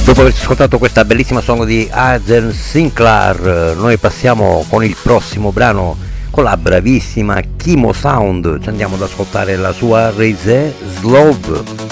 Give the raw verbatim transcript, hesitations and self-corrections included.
Dopo aver ascoltato questa bellissima song di Arthur Sinclair, noi passiamo con il prossimo brano con la bravissima Kimo Sound. Ci andiamo ad ascoltare la sua Raise Slove.